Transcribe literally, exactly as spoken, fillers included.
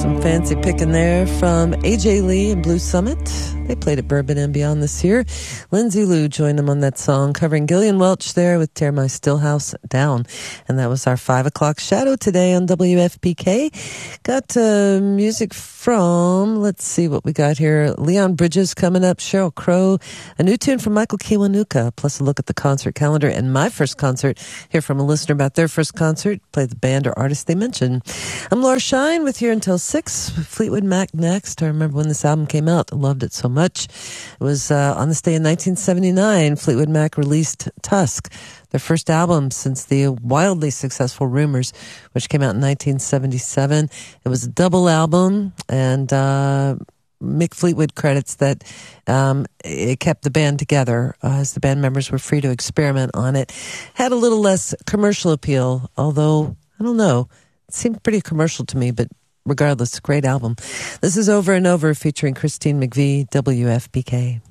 Some fancy picking there from A J Lee and Blue Summit. They played at Bourbon and Beyond this year. Lindsay Lou joined them on that song, covering Gillian Welch there with Tear My Stillhouse Down. And that was our five o'clock shadow today on W F P K. Got uh, music from, let's see what we got here. Leon Bridges coming up, Sheryl Crow, a new tune from Michael Kiwanuka, plus a look at the concert calendar and my first concert. Hear from a listener about their first concert, play the band or artist they mentioned. I'm Laura Shine with you until six. Fleetwood Mac next. I remember when this album came out. I loved it so much. It was uh, on this day in nineteen seventy-nine, Fleetwood Mac released Tusk, their first album since the wildly successful Rumors, which came out in nineteen seventy-seven. It was a double album, and uh, Mick Fleetwood credits that um, it kept the band together uh, as the band members were free to experiment on it. Had a little less commercial appeal, although, I don't know, it seemed pretty commercial to me, but regardless, great album. This is Over and Over featuring Christine McVie, W F P K.